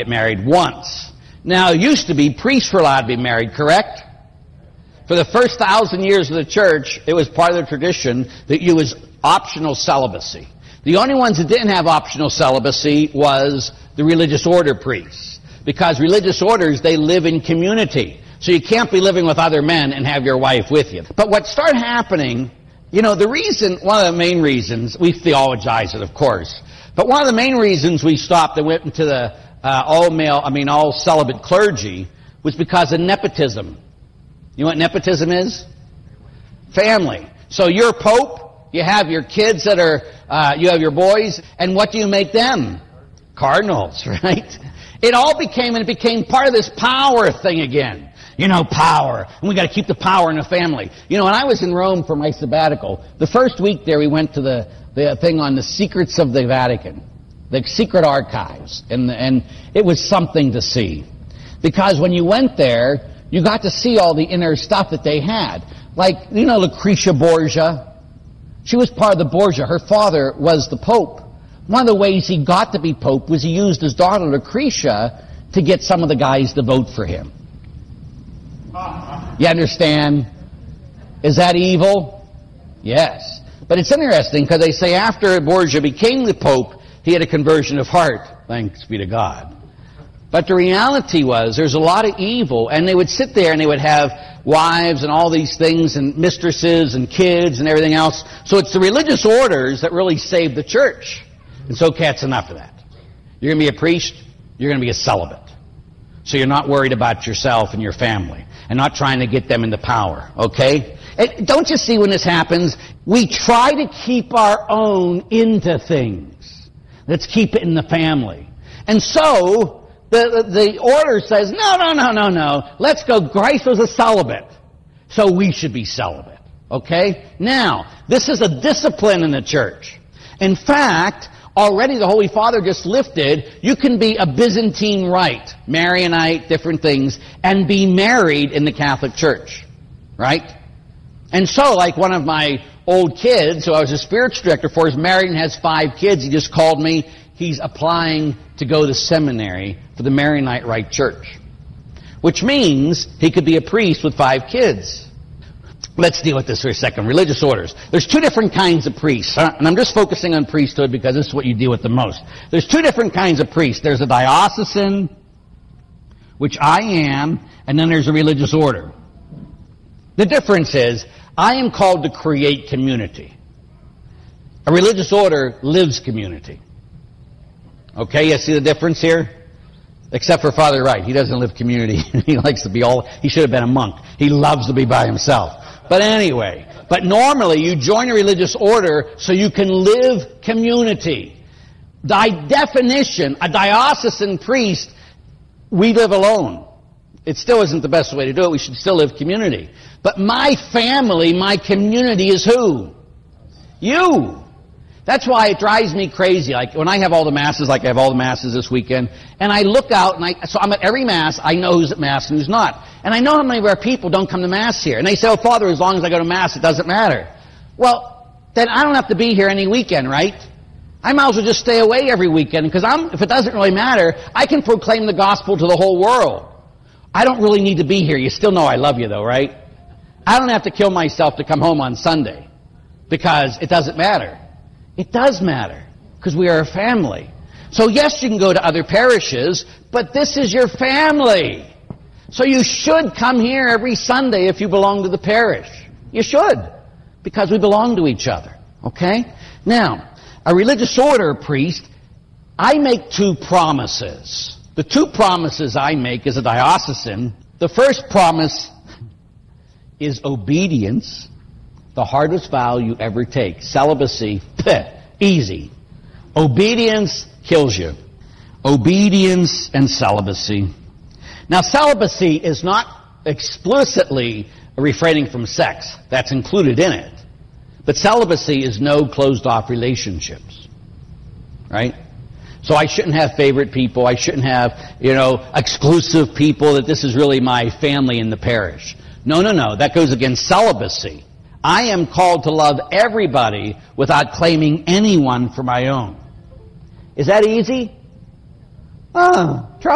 get married once. Now, it used to be priests were allowed to be married, correct? For the first 1,000 years of the church, it was part of the tradition that it was optional celibacy. The only ones that didn't have optional celibacy was the religious order priests. Because religious orders, they live in community. So you can't be living with other men and have your wife with you. But what started happening, one of the main reasons, we theologize it, of course, but one of the main reasons we stopped and went into the all celibate clergy was because of nepotism. You know what nepotism is? Family. So you're pope, you have your kids that are, you have your boys, and what do you make them? Cardinals, right? It became part of this power thing again. Power. And we got to keep the power in the family. When I was in Rome for my sabbatical, the first week there we went to the thing on the secrets of the Vatican, the secret archives, and it was something to see. Because when you went there, you got to see all the inner stuff that they had. Like, Lucretia Borgia. She was part of the Borgia. Her father was the Pope. One of the ways he got to be Pope was he used his daughter Lucretia to get some of the guys to vote for him. You understand? Is that evil? Yes. But it's interesting because they say after Borgia became the Pope, he had a conversion of heart. Thanks be to God. But the reality was there's a lot of evil, and they would sit there and they would have wives and all these things and mistresses and kids and everything else. So it's the religious orders that really saved the church. And so that's enough of that. You're going to be a priest, you're going to be a celibate. So you're not worried about yourself and your family and not trying to get them into power, okay? And don't you see when this happens, we try to keep our own into things. Let's keep it in the family. And so the order says, no. Let's go. Christ was a celibate. So we should be celibate. Okay? Now, this is a discipline in the church. In fact, already the Holy Father just lifted, you can be a Byzantine rite, Marianite, different things, and be married in the Catholic Church. Right? And so, like one of my old kids, who I was a spiritual director for, is married and has 5 kids. He just called me. He's applying to go to seminary for the Maronite Rite Church, which means he could be a priest with 5 kids. Let's deal with this for a second. Religious orders. There's 2 different kinds of priests, and I'm just focusing on priesthood because this is what you deal with the most. There's 2 different kinds of priests. There's a diocesan, which I am, and then there's a religious order. The difference is, I am called to create community. A religious order lives community. Okay, you see the difference here? Except for Father Wright. He doesn't live community. He likes to be he should have been a monk. He loves to be by himself. But anyway, normally you join a religious order so you can live community. By definition, a diocesan priest, we live alone. It still isn't the best way to do it. We should still live community. But my family, my community is who? You. That's why it drives me crazy. Like when I have all the masses, like I have all the masses this weekend, and I look out, so I'm at every mass, I know who's at mass and who's not. And I know how many of our people don't come to mass here. And they say, Father, as long as I go to mass, it doesn't matter. Well, then I don't have to be here any weekend, right? I might as well just stay away every weekend, because if it doesn't really matter, I can proclaim the gospel to the whole world. I don't really need to be here. You still know I love you though, right? I don't have to kill myself to come home on Sunday, because it doesn't matter. It does matter, because we are a family. So yes, you can go to other parishes, but this is your family. So you should come here every Sunday if you belong to the parish. You should, because we belong to each other. Okay? Now, a religious order priest, I make 2 promises. The 2 promises I make as a diocesan, the first promise is obedience. The hardest vow you ever take. Celibacy, easy. Obedience kills you. Obedience and celibacy. Now, celibacy is not explicitly refraining from sex. That's included in it. But celibacy is no closed-off relationships. Right? So I shouldn't have favorite people. I shouldn't have, exclusive people, that this is really my family in the parish. No. That goes against celibacy. I am called to love everybody without claiming anyone for my own. Is that easy? Try